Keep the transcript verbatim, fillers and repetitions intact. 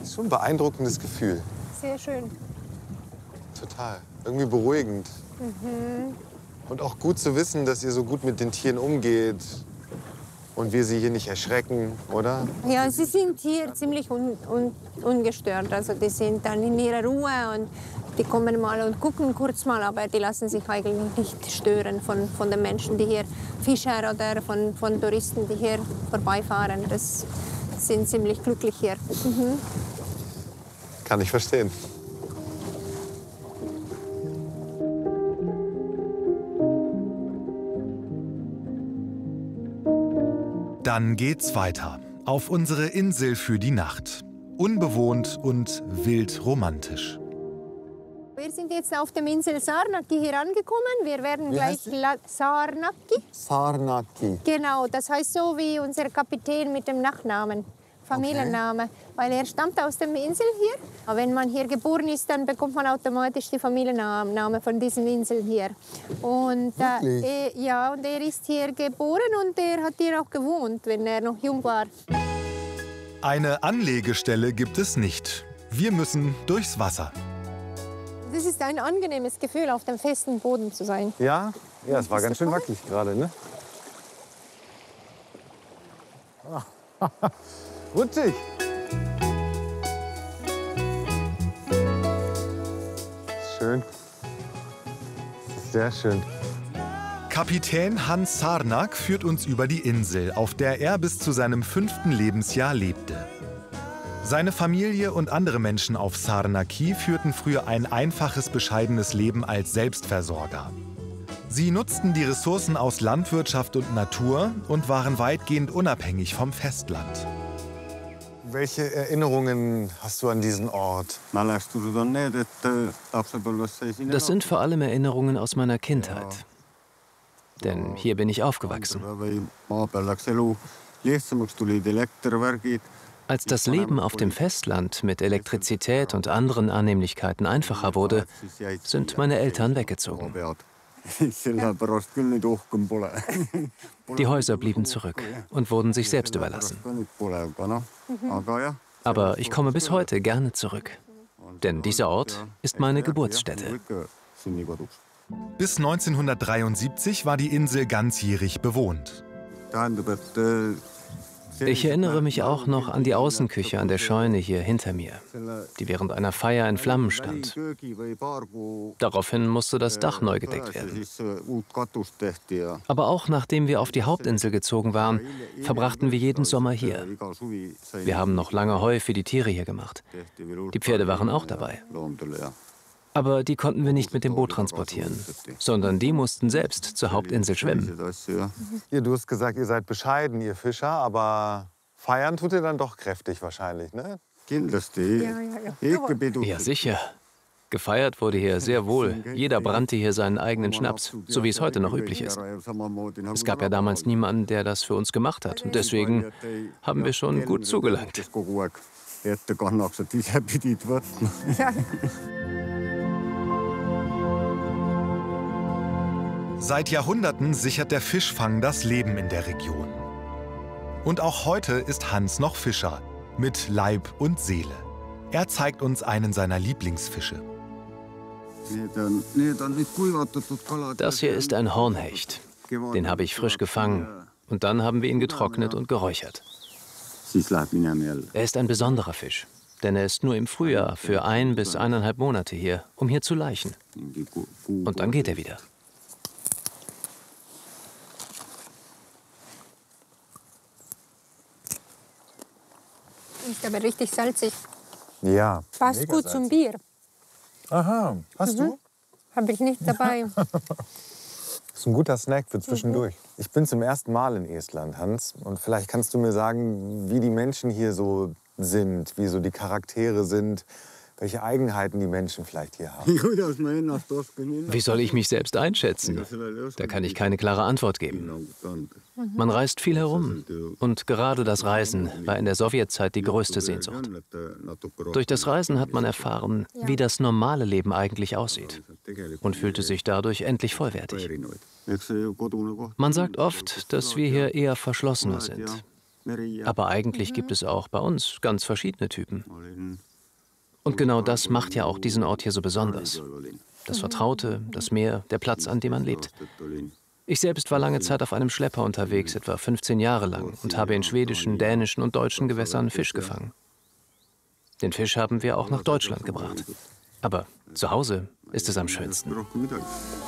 ist schon ein beeindruckendes Gefühl. Sehr schön. Total. Irgendwie beruhigend. Mhm. Und auch gut zu wissen, dass ihr so gut mit den Tieren umgeht. Und wir sie hier nicht erschrecken, oder? Ja, sie sind hier ziemlich un, un, ungestört. Also die sind dann in ihrer Ruhe und die kommen mal und gucken kurz mal, aber die lassen sich eigentlich nicht stören von, von den Menschen, die hier Fischer oder von, von Touristen, die hier vorbeifahren. Das sind ziemlich glücklich hier. Mhm. Kann ich verstehen. Dann geht's weiter. Auf unsere Insel für die Nacht. Unbewohnt und wild romantisch. Wir sind jetzt auf der Insel Sarnaki hier angekommen. Wir werden Wie gleich heißt La Sarnaki. Sarnaki. Genau, das heißt so wie unser Kapitän mit dem Nachnamen, Familienname, okay. Weil er stammt aus der Insel hier. Aber wenn man hier geboren ist, dann bekommt man automatisch die Familienname von diesen Inseln hier. Und äh, äh, ja, und er ist hier geboren und er hat hier auch gewohnt, wenn er noch jung war. Eine Anlegestelle gibt es nicht. Wir müssen durchs Wasser. Das ist ein angenehmes Gefühl, auf dem festen Boden zu sein. Ja, ja, es war ganz schön wackelig gerade, ne? Rutschig. Schön. Das ist sehr schön. Kapitän Hans Sarnak führt uns über die Insel, auf der er bis zu seinem fünften Lebensjahr lebte. Seine Familie und andere Menschen auf Sarnaki führten früher ein einfaches, bescheidenes Leben als Selbstversorger. Sie nutzten die Ressourcen aus Landwirtschaft und Natur und waren weitgehend unabhängig vom Festland. Welche Erinnerungen hast du an diesen Ort? Das sind vor allem Erinnerungen aus meiner Kindheit. Denn hier bin ich aufgewachsen. Als das Leben auf dem Festland mit Elektrizität und anderen Annehmlichkeiten einfacher wurde, sind meine Eltern weggezogen. Die Häuser blieben zurück und wurden sich selbst überlassen. Aber ich komme bis heute gerne zurück. Denn dieser Ort ist meine Geburtsstätte. Bis neunzehnhundertdreiundsiebzig war die Insel ganzjährig bewohnt. Ich erinnere mich auch noch an die Außenküche an der Scheune hier hinter mir, die während einer Feier in Flammen stand. Daraufhin musste das Dach neu gedeckt werden. Aber auch nachdem wir auf die Hauptinsel gezogen waren, verbrachten wir jeden Sommer hier. Wir haben noch lange Heu für die Tiere hier gemacht. Die Pferde waren auch dabei. Aber die konnten wir nicht mit dem Boot transportieren, sondern die mussten selbst zur Hauptinsel schwimmen. Ja, du hast gesagt, ihr seid bescheiden, ihr Fischer, aber feiern tut ihr dann doch kräftig wahrscheinlich, ne? Ja, ja, ja. Ja, sicher. Gefeiert wurde hier sehr wohl. Jeder brannte hier seinen eigenen Schnaps, so wie es heute noch üblich ist. Es gab ja damals niemanden, der das für uns gemacht hat. Und deswegen haben wir schon gut zugelangt. Ja. Seit Jahrhunderten sichert der Fischfang das Leben in der Region. Und auch heute ist Hans noch Fischer, mit Leib und Seele. Er zeigt uns einen seiner Lieblingsfische. Das hier ist ein Hornhecht. Den habe ich frisch gefangen. Und dann haben wir ihn getrocknet und geräuchert. Er ist ein besonderer Fisch, denn er ist nur im Frühjahr für ein bis eineinhalb Monate hier, um hier zu laichen. Und dann geht er wieder. Ist aber richtig salzig. Ja. Passt gut salzig. zum Bier. Aha, hast Mhm. du? Habe ich nicht dabei. Das ist ein guter Snack für zwischendurch. Mhm. Ich bin zum ersten Mal in Estland, Hans. Und vielleicht kannst du mir sagen, wie die Menschen hier so sind, wie so die Charaktere sind, welche Eigenheiten die Menschen vielleicht hier haben. Wie soll ich mich selbst einschätzen? Da kann ich keine klare Antwort geben. Man reist viel herum. Und gerade das Reisen war in der Sowjetzeit die größte Sehnsucht. Durch das Reisen hat man erfahren, wie das normale Leben eigentlich aussieht. Und fühlte sich dadurch endlich vollwertig. Man sagt oft, dass wir hier eher verschlossener sind. Aber eigentlich gibt es auch bei uns ganz verschiedene Typen. Und genau das macht ja auch diesen Ort hier so besonders. Das Vertraute, das Meer, der Platz, an dem man lebt. Ich selbst war lange Zeit auf einem Schlepper unterwegs, etwa fünfzehn Jahre lang, und habe in schwedischen, dänischen und deutschen Gewässern Fisch gefangen. Den Fisch haben wir auch nach Deutschland gebracht. Aber zu Hause ist es am schönsten.